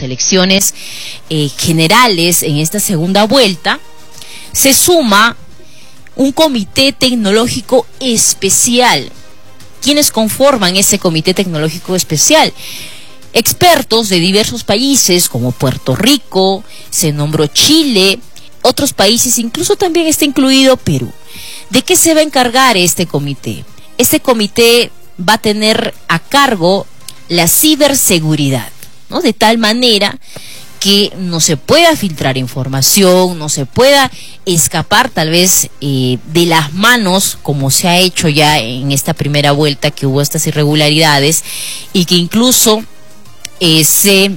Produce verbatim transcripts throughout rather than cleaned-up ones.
elecciones eh, generales en esta segunda vuelta, se suma un comité tecnológico especial. ¿Quiénes conforman ese comité tecnológico especial? Expertos de diversos países como Puerto Rico, se nombró Chile, otros países, incluso también está incluido Perú. ¿De qué se va a encargar este comité? Este comité va a tener a cargo la ciberseguridad, ¿no? De tal manera que no se pueda filtrar información, no se pueda escapar tal vez eh, de las manos, como se ha hecho ya en esta primera vuelta, que hubo estas irregularidades y que incluso eh, se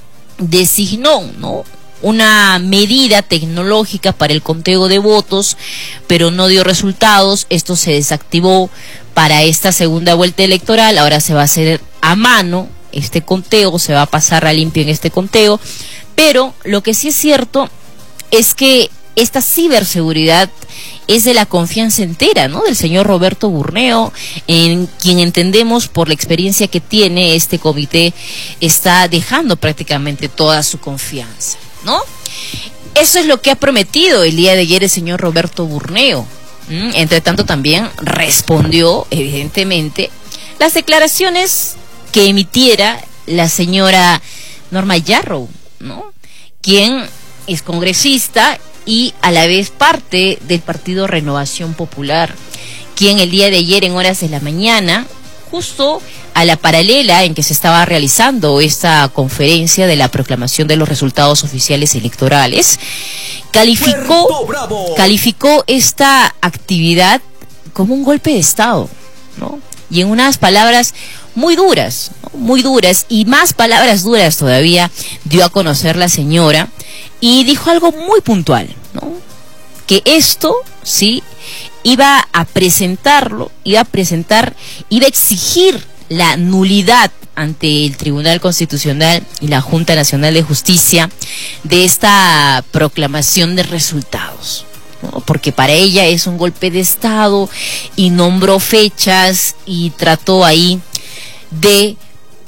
designó, ¿no?, una medida tecnológica para el conteo de votos, pero no dio resultados. Esto se desactivó para esta segunda vuelta electoral. Ahora se va a hacer a mano este conteo, se va a pasar a limpio en este conteo, pero lo que sí es cierto es que esta ciberseguridad es de la confianza entera, ¿no?, del señor Roberto Burneo, en quien entendemos por la experiencia que tiene este comité está dejando prácticamente toda su confianza, ¿no? Eso es lo que ha prometido el día de ayer el señor Roberto Burneo. ¿Mm? Entre tanto también respondió, evidentemente, las declaraciones que emitiera la señora Norma Yarrow, ¿no?, quien es congresista y a la vez parte del partido Renovación Popular, quien el día de ayer en horas de la mañana, justo a la paralela en que se estaba realizando esta conferencia de la proclamación de los resultados oficiales electorales, calificó, calificó esta actividad como un golpe de Estado, ¿no? Y en unas palabras muy duras, ¿no?, muy duras, y más palabras duras todavía dio a conocer la señora, y dijo algo muy puntual, ¿no?, que esto, sí, iba a presentarlo, iba a presentar, iba a exigir la nulidad ante el Tribunal Constitucional y la Junta Nacional de Justicia de esta proclamación de resultados, ¿no?, porque para ella es un golpe de Estado, y nombró fechas y trató ahí de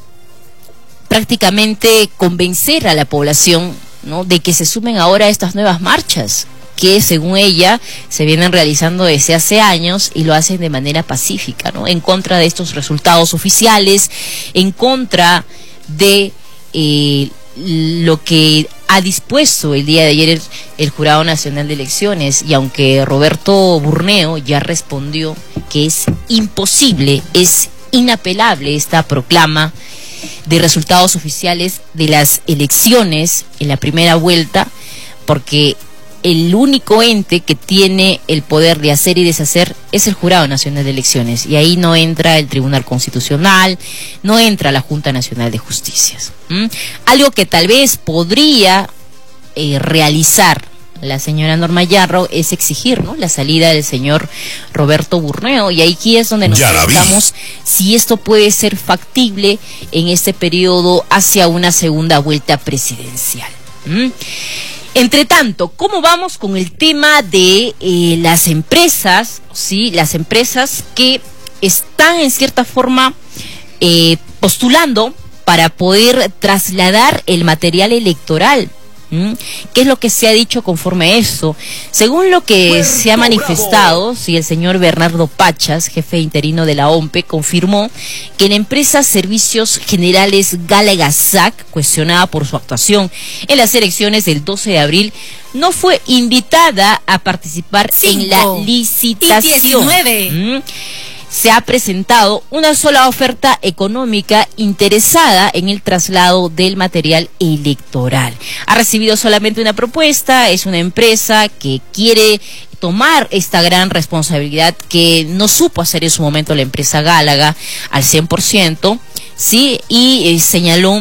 prácticamente convencer a la población, ¿no?, de que se sumen ahora a estas nuevas marchas que según ella se vienen realizando desde hace años y lo hacen de manera pacífica, ¿no?, en contra de estos resultados oficiales, en contra de eh, lo que ha dispuesto el día de ayer el, el Jurado Nacional de Elecciones. Y aunque Roberto Burneo ya respondió que es imposible, es inapelable esta proclama de resultados oficiales de las elecciones en la primera vuelta, porque el único ente que tiene el poder de hacer y deshacer es el Jurado Nacional de Elecciones, y ahí no entra el Tribunal Constitucional, no entra la Junta Nacional de Justicias. ¿Mm? Algo que tal vez podría eh, realizar la señora Norma Yarrow es exigir, ¿no?, la salida del señor Roberto Burneo, y aquí es donde nos preguntamos si esto puede ser factible en este periodo hacia una segunda vuelta presidencial. ¿Mm? Entre tanto, ¿cómo vamos con el tema de eh, las empresas, sí, las empresas que están en cierta forma eh, postulando para poder trasladar el material electoral? ¿Mm? ¿Qué es lo que se ha dicho conforme a eso? Según lo que Puerto se ha manifestado, sí, el señor Bernardo Pachas, jefe interino de la O M P E, confirmó que la empresa Servicios Generales Gálaga-S A C, cuestionada por su actuación en las elecciones del doce de abril, no fue invitada a participar Cinco en la licitación. ¿Mm? Se ha presentado una sola oferta económica interesada en el traslado del material electoral. Ha recibido solamente una propuesta, es una empresa que quiere tomar esta gran responsabilidad que no supo hacer en su momento la empresa Gálaga al cien por ciento, ¿sí? Y eh, señaló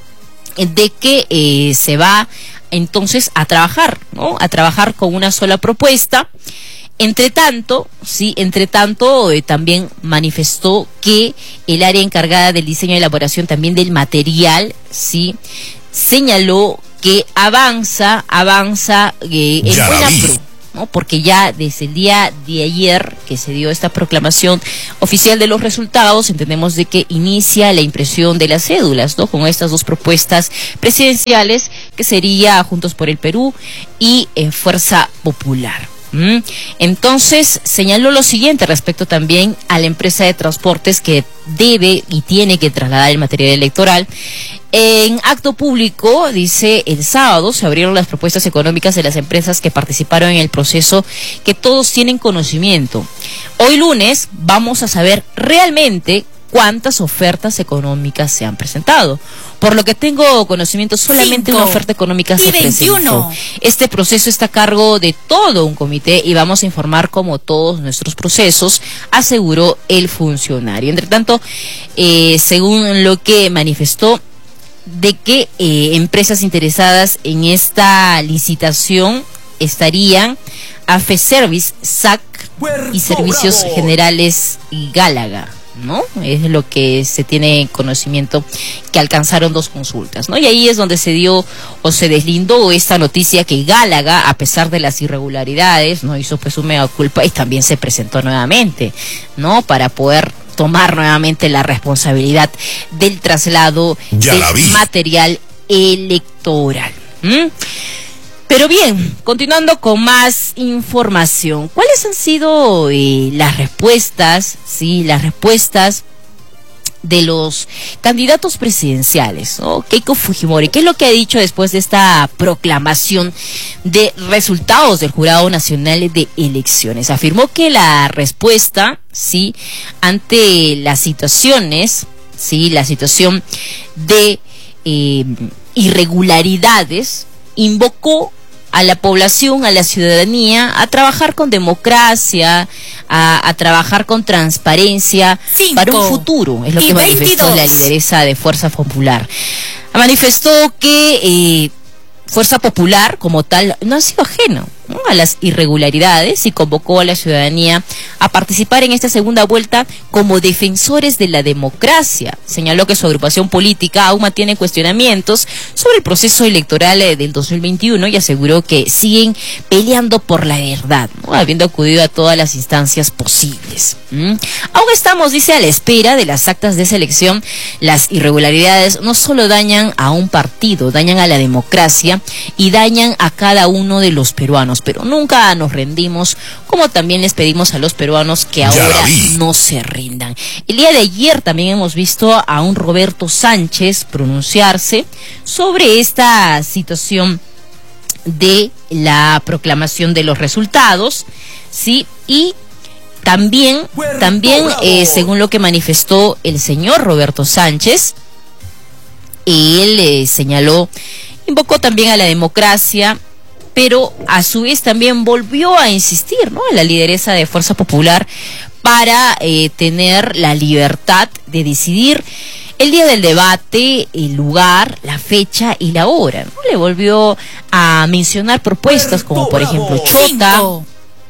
de que eh, se va entonces a trabajar, ¿no?, a trabajar con una sola propuesta. Entre tanto, sí, entre tanto, eh, también manifestó que el área encargada del diseño y elaboración también del material, sí, señaló que avanza, avanza eh, en buena pro, ¿no? Porque ya desde el día de ayer que se dio esta proclamación oficial de los resultados, entendemos de que inicia la impresión de las cédulas, ¿no? Con estas dos propuestas presidenciales, que sería Juntos por el Perú y eh, Fuerza Popular. ¿Mm? Entonces señaló lo siguiente respecto también a la empresa de transportes que debe y tiene que trasladar el material electoral. En acto público, dice, el sábado se abrieron las propuestas económicas de las empresas que participaron en el proceso, que todos tienen conocimiento. Hoy lunes vamos a saber realmente cuántas ofertas económicas se han presentado. Por lo que tengo conocimiento, solamente Cinco una oferta económica se y veintiuno. presentó. Este proceso está a cargo de todo un comité y vamos a informar como todos nuestros procesos, aseguró el funcionario. Entre tanto, eh, según lo que manifestó, de que eh, empresas interesadas en esta licitación estarían A F E Service, S A C y Servicios Bravo. Generales y Gálaga, ¿no? Es lo que se tiene conocimiento, que alcanzaron dos consultas, ¿no? Y ahí es donde se dio o se deslindó esta noticia, que Gálaga, a pesar de las irregularidades, no hizo pues su mea culpa y también se presentó nuevamente, ¿no? Para poder tomar nuevamente la responsabilidad del traslado Ya del material electoral. ¿Mm? Pero bien, continuando con más información, ¿cuáles han sido eh, las respuestas, sí, las respuestas de los candidatos presidenciales, ¿no? Keiko Fujimori, ¿qué es lo que ha dicho después de esta proclamación de resultados del Jurado Nacional de Elecciones? Afirmó que la respuesta, sí, ante las situaciones, sí, la situación de eh, irregularidades, invocó a la población, a la ciudadanía, a trabajar con democracia, a, a trabajar con transparencia Cinco para un futuro, es lo y que manifestó veintidós. la lideresa de Fuerza Popular. Manifestó que eh, Fuerza Popular, como tal, no ha sido ajeno, ¿no?, a las irregularidades, y convocó a la ciudadanía a participar en esta segunda vuelta como defensores de la democracia. Señaló que su agrupación política aún mantiene cuestionamientos sobre el proceso electoral eh, del dos mil veintiuno, y aseguró que siguen peleando por la verdad, ¿no?, habiendo acudido a todas las instancias posibles. ¿Mm? Aún estamos, dice, a la espera de las actas de selección. Las irregularidades no solo dañan a un partido, dañan a la democracia y dañan a cada uno de los peruanos, pero nunca nos rendimos, como también les pedimos a los peruanos que ahora no se rindan. El día de ayer también hemos visto a un Roberto Sánchez pronunciarse sobre esta situación de la proclamación de los resultados, sí, y también, también eh, según lo que manifestó el señor Roberto Sánchez, él eh, señaló, invocó también a la democracia, pero a su vez también volvió a insistir, ¿no?, en la lideresa de Fuerza Popular para eh, tener la libertad de decidir el día del debate, el lugar, la fecha y la hora, ¿no? Le volvió a mencionar propuestas como, por ejemplo, Chota o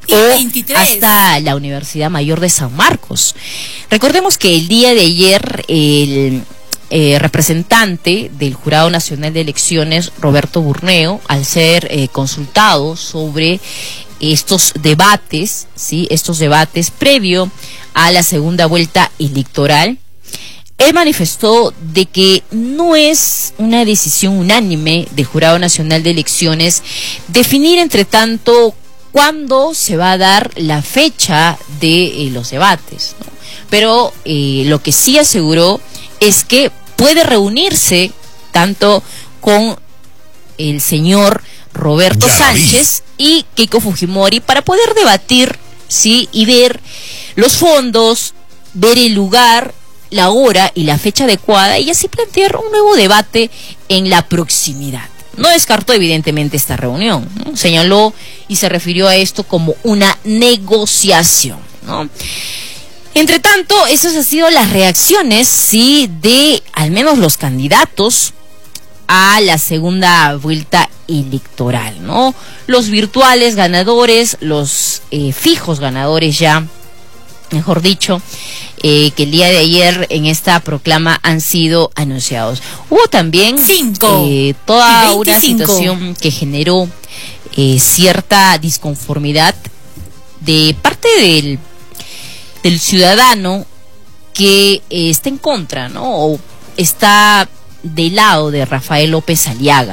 hasta la Universidad Mayor de San Marcos. Recordemos que el día de ayer el Eh, representante del Jurado Nacional de Elecciones, Roberto Burneo, al ser eh, consultado sobre estos debates, sí, estos debates previo a la segunda vuelta electoral, él manifestó de que no es una decisión unánime del Jurado Nacional de Elecciones definir, entre tanto, cuándo se va a dar la fecha de eh, los debates, ¿no? Pero eh, lo que sí aseguró es que puede reunirse tanto con el señor Roberto Sánchez y Keiko Fujimori para poder debatir, sí, y ver los fondos, ver el lugar, la hora y la fecha adecuada, y así plantear un nuevo debate en la proximidad. No descartó evidentemente esta reunión, ¿no? Señaló y se refirió a esto como una negociación, ¿no? Entre tanto, esas han sido las reacciones, sí, de al menos los candidatos a la segunda vuelta electoral, ¿no? Los virtuales ganadores, los eh, fijos ganadores ya, mejor dicho, eh, que el día de ayer en esta proclama han sido anunciados. Hubo también Cinco eh, toda una situación que generó eh, cierta disconformidad de parte del, del ciudadano que eh, está en contra, ¿no? O está del lado de Rafael López Aliaga.